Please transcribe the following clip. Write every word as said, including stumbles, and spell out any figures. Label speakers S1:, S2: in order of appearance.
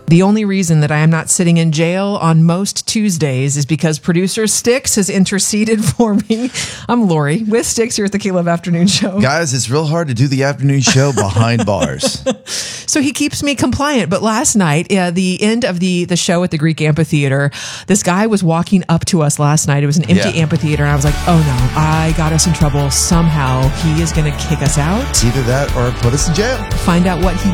S1: The only reason that I am not sitting in jail on most Tuesdays is because producer Sticks has interceded for me. I'm Lori with Sticks here at the K-Love Afternoon Show.
S2: Guys, it's real hard to do the afternoon show behind bars.
S1: So he keeps me compliant. But last night, uh, the end of the, the show at the Greek Amphitheater, this guy was walking up to us last night. It was an empty
S2: Yeah.
S1: amphitheater. And I was like, oh no, I got us in trouble. Somehow he is going to kick us out.
S2: Either that or put us in jail.
S1: Find out what he